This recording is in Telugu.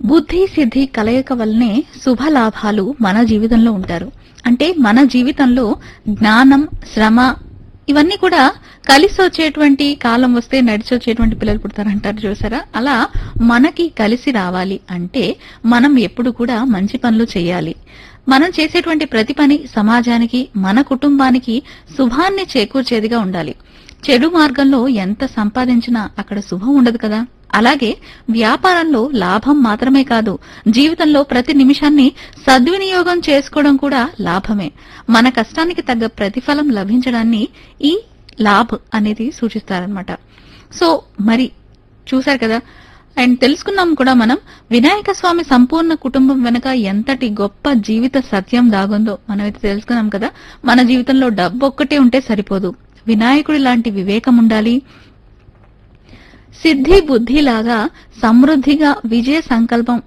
బుద్ధి సిద్ధి కలయిక వల్లనే శుభలాభాలు మన జీవితంలో ఉంటారు. అంటే మన జీవితంలో జ్ఞానం, శ్రమ ఇవన్నీ కూడా కలిసి వచ్చేటువంటి కాలం వస్తే నడిచి వచ్చేటువంటి పిల్లలు పుడతారంటారు చూసారా. అలా మనకి కలిసి రావాలి అంటే మనం ఎప్పుడు కూడా మంచి పనులు చేయాలి. మనం చేసేటువంటి ప్రతి పని సమాజానికి, మన కుటుంబానికి శుభాన్ని చేకూర్చేదిగా ఉండాలి. చెడు మార్గంలో ఎంత సంపాదించినా అక్కడ శుభం ఉండదు కదా. అలాగే వ్యాపారంలో లాభం మాత్రమే కాదు, జీవితంలో ప్రతి నిమిషాన్ని సద్వినియోగం చేసుకోవడం కూడా లాభమే. మన కష్టానికి తగ్గ ప్రతిఫలం లభించడాన్ని ఈ లాభ్ అనేది సూచిస్తారనమాట. సో మరి చూశారు కదా, అండ్ తెలుసుకున్నాం కూడా మనం వినాయక స్వామి సంపూర్ణ కుటుంబం వెనక ఎంతటి గొప్ప జీవిత సత్యం దాగుందో మనమైతే తెలుసుకున్నాం కదా. మన జీవితంలో డబ్బు ఒక్కటే ఉంటే సరిపోదు, వినాయకుడి లాంటి వివేకం ఉండాలి. సిద్ధి బుద్ధి లాగా సమృద్ధిగా విజయ సంకల్పం